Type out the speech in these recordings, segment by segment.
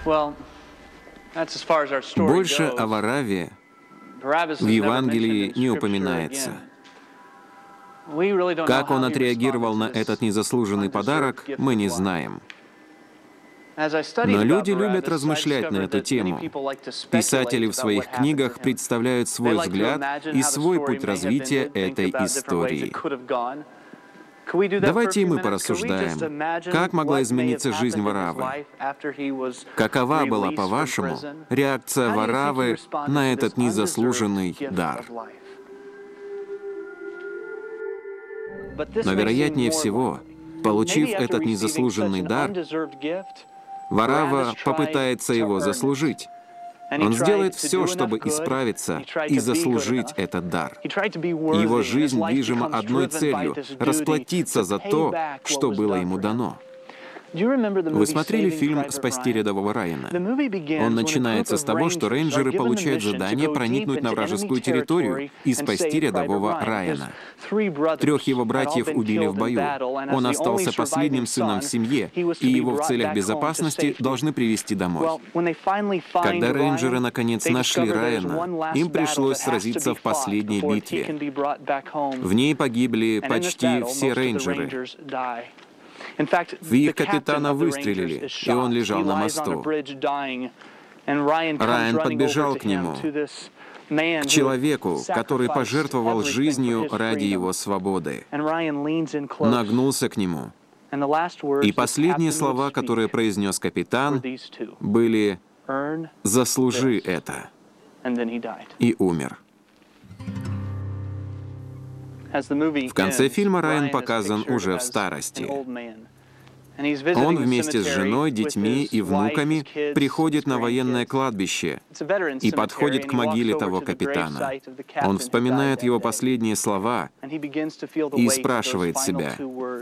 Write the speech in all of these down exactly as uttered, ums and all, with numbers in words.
Больше о Варавве в Евангелии не упоминается. Как он отреагировал на этот незаслуженный подарок, мы не знаем. Но люди любят размышлять на эту тему. Писатели в своих книгах представляют свой взгляд и свой путь развития этой истории. Давайте и мы порассуждаем, как могла измениться жизнь Вараввы. Какова была, по-вашему, реакция Вараввы на этот незаслуженный дар? Но, вероятнее всего, получив этот незаслуженный дар, Варавва попытается его заслужить. Он сделает все, чтобы исправиться и заслужить этот дар. Его жизнь движима одной целью — расплатиться за то, что было ему дано. Вы смотрели фильм «Спасти рядового Райана»? Он начинается с того, что рейнджеры получают задание проникнуть на вражескую территорию и спасти рядового Райана. Трех его братьев убили в бою. Он остался последним сыном в семье, и его в целях безопасности должны привезти домой. Когда рейнджеры наконец нашли Райана, им пришлось сразиться в последней битве. В ней погибли почти все рейнджеры. В их капитана выстрелили, и он лежал на мосту. Райан подбежал к нему, к человеку, который пожертвовал жизнью ради его свободы. Нагнулся к нему. И последние слова, которые произнес капитан, были «Заслужи это». И умер. В конце фильма Райан показан уже в старости. Он вместе с женой, детьми и внуками приходит на военное кладбище и подходит к могиле того капитана. Он вспоминает его последние слова и спрашивает себя,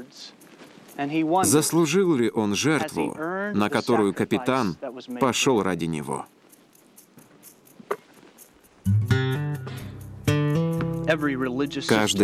заслужил ли он жертву, на которую капитан пошел ради него. Каждый